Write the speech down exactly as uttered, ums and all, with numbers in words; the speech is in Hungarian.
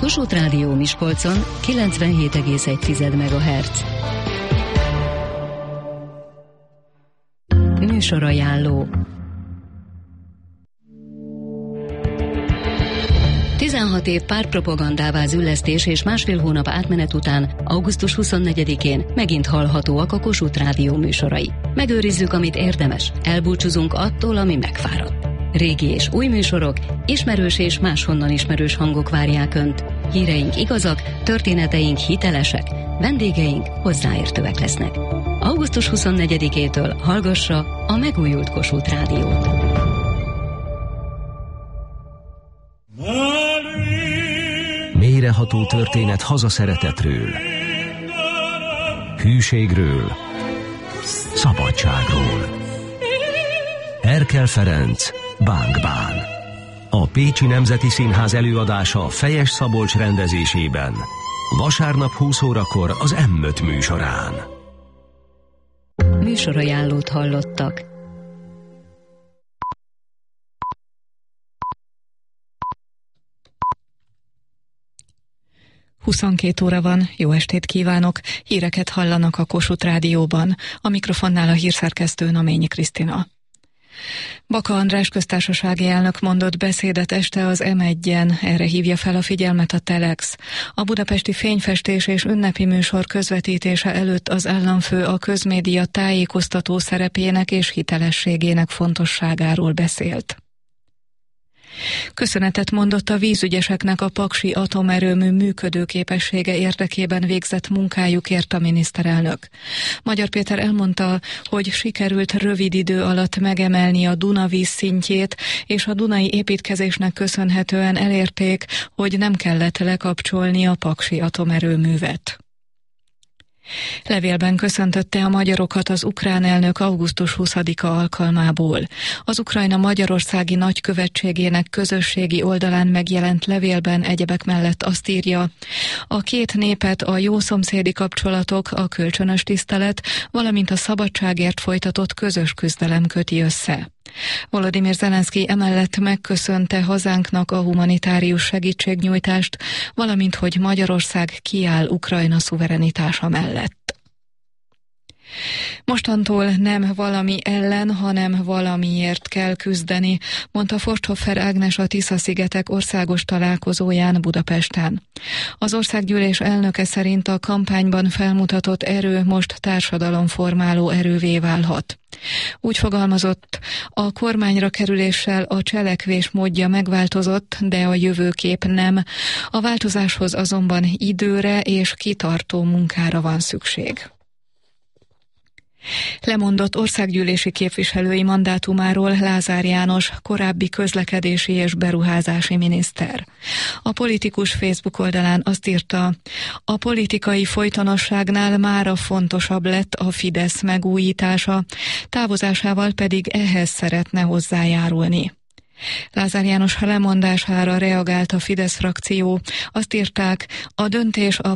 Kossuth Rádió Miskolcon kilencvenhét egész egy megahertz. Műsorajánló. tizenhat év pártpropagandává züllesztés és másfél hónap átmenet után augusztus huszonnegyedikén megint hallhatóak a Kossuth Rádió műsorai. Megőrizzük, amit érdemes, elbúcsúzunk attól, ami megfáradt. Régi és új műsorok, ismerős és máshonnan ismerős hangok várják Önt. Híreink igazak, történeteink hitelesek, vendégeink hozzáértőek lesznek. augusztus huszonnegyedikétől hallgassa a megújult Kossuth Rádiót. Mélyreható történet hazaszeretetről, hűségről, szabadságról. Erkel Ferenc, Bánk-bán. A Pécsi Nemzeti Színház előadása Fejes Szabolcs rendezésében. Vasárnap húsz órakor az em öt műsorán. Műsorajánlót hallottak. huszonkét óra van, jó estét kívánok, híreket hallanak a Kossuth Rádióban, a mikrofonnál a hírszerkesztő Naményi Krisztina. Baka András köztársasági elnök mondott beszédet este az em egyen, erre hívja fel a figyelmet a Telex. A budapesti fényfestés és ünnepi műsor közvetítése előtt az államfő a közmédia tájékoztató szerepének és hitelességének fontosságáról beszélt. Köszönetet mondott a vízügyeseknek a paksi atomerőmű működőképessége érdekében végzett munkájukért a miniszterelnök. Magyar Péter elmondta, hogy sikerült rövid idő alatt megemelni a Duna víz szintjét, és a dunai építkezésnek köszönhetően elérték, hogy nem kellett lekapcsolni a paksi atomerőművet. Levélben köszöntötte a magyarokat az ukrán elnök augusztus huszadika alkalmából. Az Ukrajna Magyarországi Nagykövetségének közösségi oldalán megjelent levélben egyebek mellett azt írja: a két népet a jó szomszédi kapcsolatok, a kölcsönös tisztelet, valamint a szabadságért folytatott közös küzdelem köti össze. Volodymyr Zelenszky emellett megköszönte hazánknak a humanitárius segítségnyújtást, valamint hogy Magyarország kiáll Ukrajna szuverenitása mellett. Mostantól nem valami ellen, hanem valamiért kell küzdeni, mondta Forsthoffer Ágnes a Tisza-szigetek országos találkozóján Budapesten. Az országgyűlés elnöke szerint a kampányban felmutatott erő most társadalomformáló erővé válhat. Úgy fogalmazott, a kormányra kerüléssel a cselekvés módja megváltozott, de a jövőkép nem. A változáshoz azonban időre és kitartó munkára van szükség. Lemondott országgyűlési képviselői mandátumáról Lázár János, korábbi közlekedési és beruházási miniszter. A politikus Facebook oldalán azt írta: a politikai folytonosságnál mára fontosabb lett a Fidesz megújítása, távozásával pedig ehhez szeretne hozzájárulni. Lázár János lemondására reagált a Fidesz frakció. Azt írták, a döntés a